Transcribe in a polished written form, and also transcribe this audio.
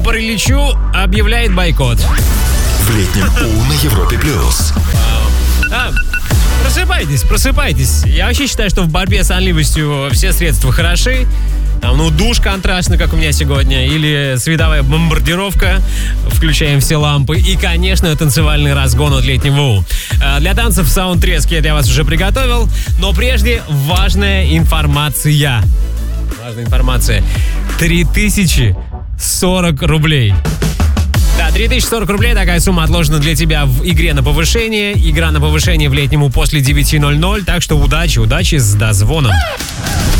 параличу объявляет бойкот. В летнем У на Европе плюс. Просыпайтесь. Я вообще считаю, что в борьбе с сонливостью все средства хороши. Душ контрастный, как у меня сегодня, или световая бомбардировка, включаем все лампы, и, конечно, танцевальный разгон от летнего У. Для танцев саундтрески я для вас уже приготовил, но прежде важная информация. 3040 рублей. Да, 3040 рублей, такая сумма отложена для тебя в игре на повышение. Игра на повышение в летнему после 9:00, так что удачи с дозвоном.